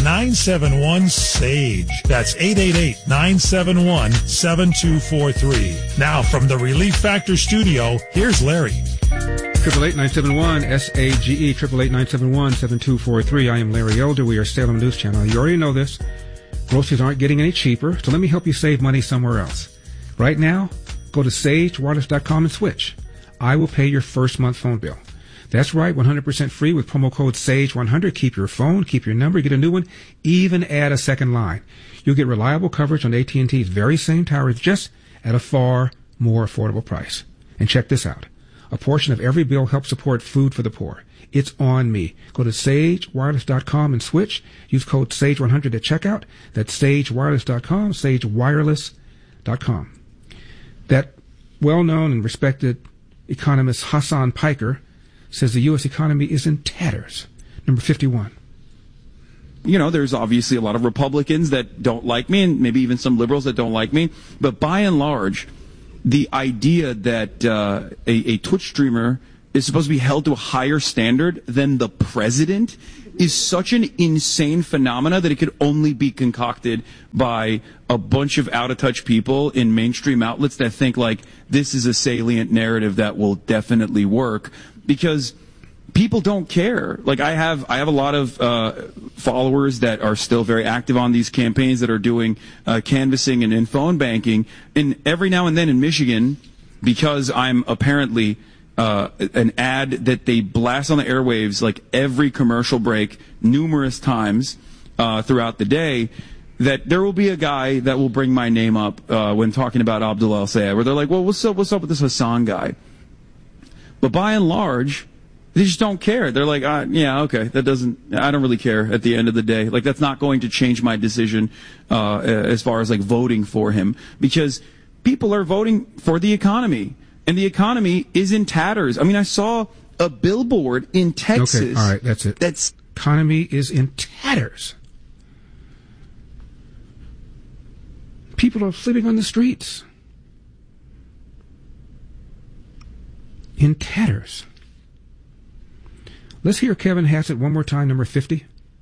888-971-SAGE. That's 888-971-7243. Now from the Relief Factor studio, here's Larry. 888-971-SAGE, 888-971-7243. I am Larry Elder. We are Salem News Channel. You already know this. Groceries aren't getting any cheaper, so let me help you save money somewhere else. Right now, go to sagewireless.com and switch. I will pay your first month phone bill. That's right, 100% free with promo code SAGE100. Keep your phone, keep your number, get a new one, even add a second line. You'll get reliable coverage on AT&T's very same towers, just at a far more affordable price. And check this out. A portion of every bill helps support food for the poor. It's on me. Go to sagewireless.com and switch. Use code SAGE100 at checkout. That's sagewireless.com, sagewireless.com. That well-known and respected economist Hassan Piker says the U.S. economy is in tatters. Number 51. You know, there's obviously a lot of Republicans that don't like me, and maybe even some liberals that don't like me. But by and large, the idea that a Twitch streamer is supposed to be held to a higher standard than the president is such an insane phenomena that it could only be concocted by a bunch of out-of-touch people in mainstream outlets that think, like, this is a salient narrative that will definitely work, because people don't care. Like, I have a lot of followers that are still very active on these campaigns that are doing canvassing and in phone banking. And every now and then in Michigan, because I'm apparently an ad that they blast on the airwaves like every commercial break numerous times throughout the day, that there will be a guy that will bring my name up when talking about Abdul El-Sayed, where they're like, well, what's up with this Hassan guy? But by and large, they just don't care. They're like, yeah, okay, I don't really care at the end of the day. Like, that's not going to change my decision as far as, like, voting for him, because people are voting for the economy, and the economy is in tatters. I mean, I saw a billboard in Texas. Okay, all right, that's it. Economy is in tatters. People are sleeping on the streets. In tatters. Let's hear Kevin Hassett one more time, number 50.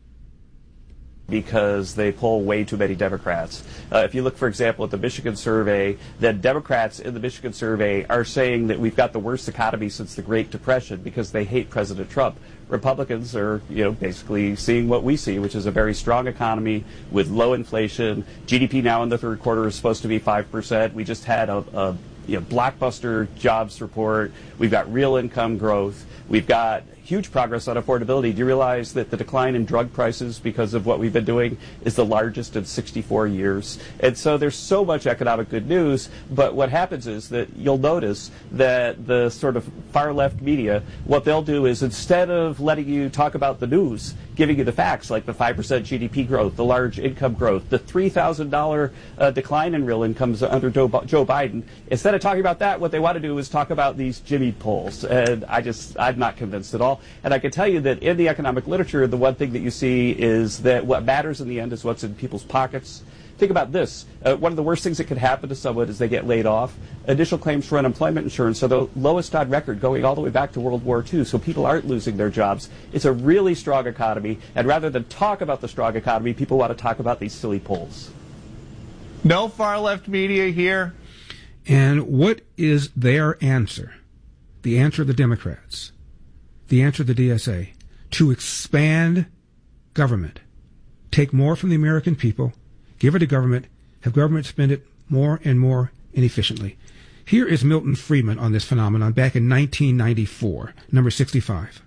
Because they poll way too many Democrats. If you look, for example, at the Michigan survey, then Democrats in the Michigan survey are saying that we've got the worst economy since the Great Depression because they hate President Trump. Republicans are, basically seeing what we see, which is a very strong economy with low inflation. GDP now in the third quarter is supposed to be 5%. We just had a blockbuster jobs report. We've got real income growth. We've got huge progress on affordability. Do you realize that the decline in drug prices because of what we've been doing is the largest in 64 years? And so there's so much economic good news, but what happens is that you'll notice that the sort of far left media, what they'll do is instead of letting you talk about the news, giving you the facts like the 5% GDP growth, the large income growth, the $3,000 decline in real incomes under Joe Biden, instead of talking about that, what they want to do is talk about these Jimmy polls. And I'm not convinced at all. And I can tell you that in the economic literature, the one thing that you see is that what matters in the end is what's in people's pockets. Think about this. One of the worst things that could happen to someone is they get laid off. Initial claims for unemployment insurance are the lowest on record, going all the way back to World War II, so people aren't losing their jobs. It's a really strong economy, and rather than talk about the strong economy, people want to talk about these silly polls. No far-left media here. And what is their answer? The answer of the Democrats. The answer of the DSA. To expand government. Take more from the American people. Give it to government. Have government spend it more and more inefficiently. Here is Milton Friedman on this phenomenon back in 1994, number 65.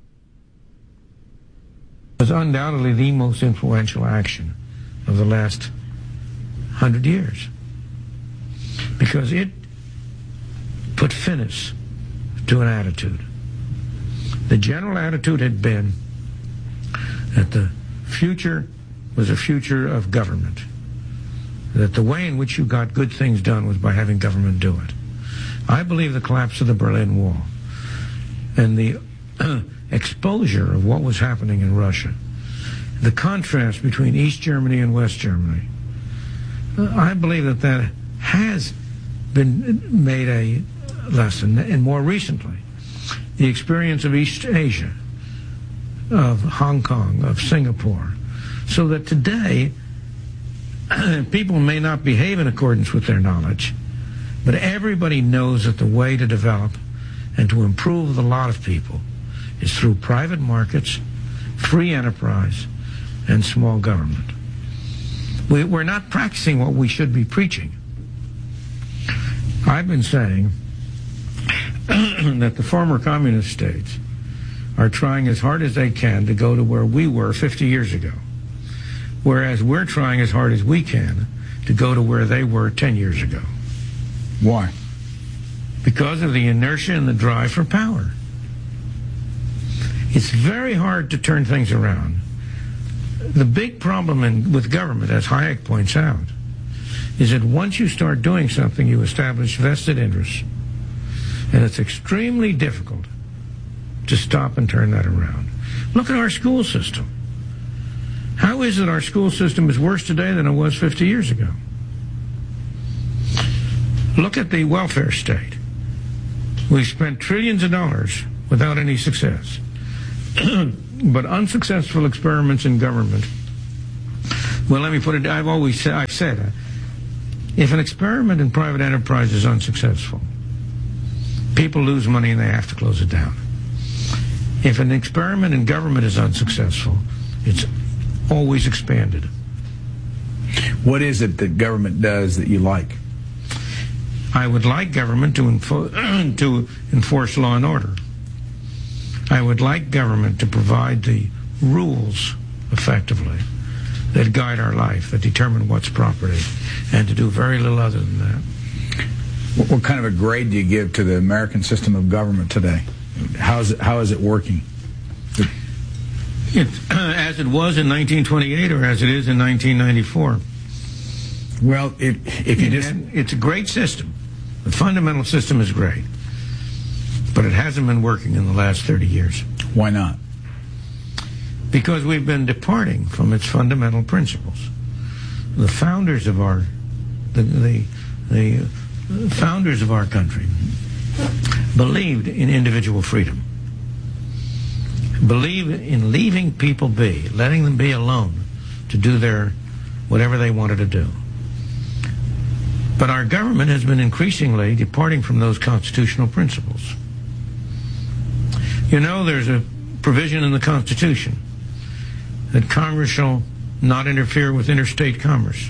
It was undoubtedly the most influential action of the last 100 years because it put finish to an attitude. The general attitude had been that the future was a future of government, that the way in which you got good things done was by having government do it. I believe the collapse of the Berlin Wall and the exposure of what was happening in Russia, the contrast between East Germany and West Germany, I believe that has been made a lesson. And more recently, the experience of East Asia, of Hong Kong, of Singapore, So that today, people may not behave in accordance with their knowledge, but everybody knows that the way to develop and to improve the lot of people is through private markets, free enterprise, and small government. We're not practicing what we should be preaching. I've been saying that the former communist states are trying as hard as they can to go to where we were 50 years ago, whereas we're trying as hard as we can to go to where they were 10 years ago. Why? Because of the inertia and the drive for power. It's very hard to turn things around. The big problem with government, as Hayek points out, is that once you start doing something, you establish vested interests. And it's extremely difficult to stop and turn that around. Look at our school system. How is it our school system is worse today than it was 50 years ago? Look at the welfare state. We've spent trillions of dollars without any success. But unsuccessful experiments in government, well, let me put it, I've said, if an experiment in private enterprise is unsuccessful, people lose money and they have to close it down. If an experiment in government is unsuccessful, it's always expanded. What is it that government does that you like? I would like government to enforce law and order. I would like government to provide the rules, effectively, that guide our life, that determine what's property, and to do very little other than that. What kind of a grade do you give to the American system of government today? How is it working? As it was in 1928 or as it is in 1994. Well, it's a great system. The fundamental system is great. But it hasn't been working in the last 30 years. Why not? Because we've been departing from its fundamental principles. The founders of our founders of our country believed in individual freedom, believed in leaving people be, letting them be alone to do whatever they wanted to do. But our government has been increasingly departing from those constitutional principles. You know, there's a provision in the Constitution that Congress shall not interfere with interstate commerce.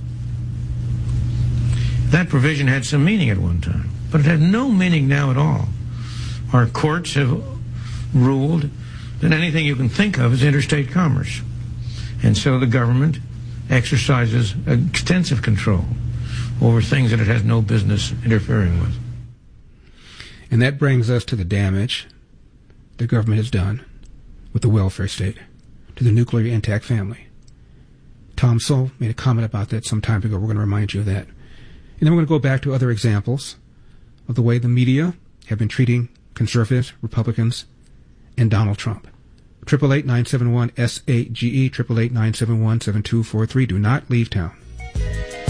That provision had some meaning at one time, but it had no meaning now at all. Our courts have ruled that anything you can think of is interstate commerce. And so the government exercises extensive control over things that it has no business interfering with. And that brings us to the damage the government has done with the welfare state to the nuclear intact family. Tom Sowell made a comment about that some time ago. We're going to remind you of that. And then we're going to go back to other examples of the way the media have been treating conservatives, Republicans, and Donald Trump. 888-971-SAGE, 888-971-7243. Do not leave town.